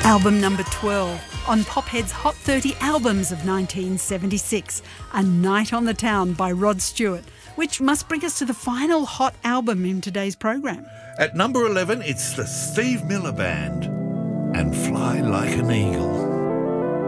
Album number 12 on Pophead's Hot 30 Albums of 1976, A Night on the Town by Rod Stewart, which must bring us to the final hot album in today's program. At number 11, it's the Steve Miller Band and Fly Like an Eagle.